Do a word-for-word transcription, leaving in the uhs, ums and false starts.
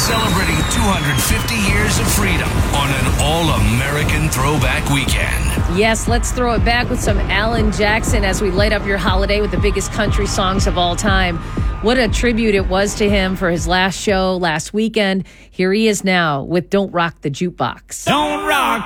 celebrating two hundred fifty years of freedom on an all-American throwback weekend. Yes, let's throw it back with some Alan Jackson as we light up your holiday with the biggest country songs of all time. What a tribute it was to him for his last show last weekend. Here he is now with Don't Rock the Jukebox. Don't rock